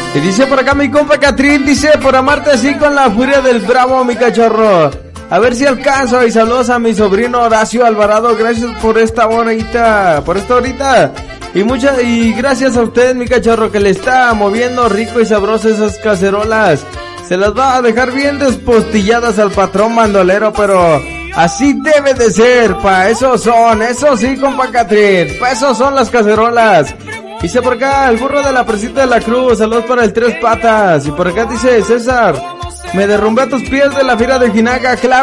Y dice por acá mi compa Catrín, dice, por amarte así con la furia del bravo, mi cachorro. A ver si alcanzo. Y saludos a mi sobrino Horacio Alvarado. Gracias por esta horita. Y gracias a usted, mi cachorro, que le está moviendo rico y sabroso esas cacerolas. Se las va a dejar bien despostilladas al patrón bandolero, pero así debe de ser, eso sí, compa Catrín, esos son las cacerolas. Dice por acá, el burro de la presita de la cruz, saludos para el Tres Patas. Y por acá dice César, me derrumbé a tus pies de la fiera de Jinaga, claro.